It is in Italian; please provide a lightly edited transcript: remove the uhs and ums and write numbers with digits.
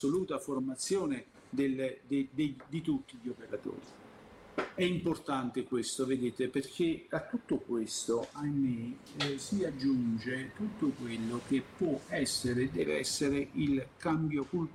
assoluta formazione di tutti gli operatori. È importante questo, vedete, perché a tutto questo, ahimè, si aggiunge tutto quello che può essere, deve essere il cambio culturale